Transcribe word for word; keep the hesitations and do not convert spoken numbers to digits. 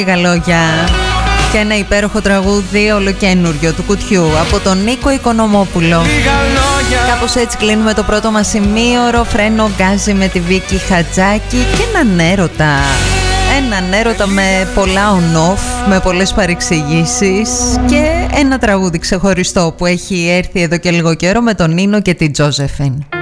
λίγα λόγια και ένα υπέροχο τραγούδι ολοκένουργιο του κουτιού από τον Νίκο Οικονομόπουλο. Κάπως έτσι κλείνουμε το πρώτο μας ημίωρο. Φρένο γκάζι με τη Βίκη Χατζάκη και έναν έρωτα. Έναν έρωτα με πολλά on-off, με πολλές παρεξηγήσεις και ένα τραγούδι ξεχωριστό που έχει έρθει εδώ και λίγο καιρό με τον Νίνο και την Τζόζεφιν.